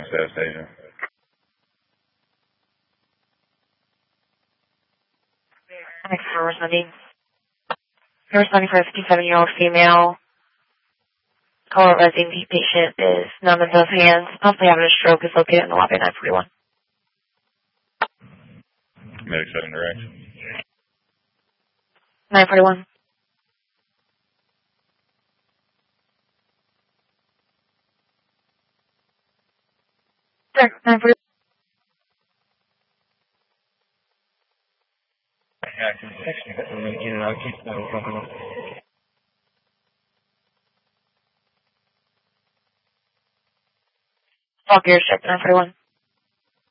South Asia. Next for responding. You're responding for a 57-year-old female. Caller resident patient is numb in both hands, possibly having a stroke, is located in the lobby 941. Medic 7 direction. 941. Sir, 941. All gears check, 941.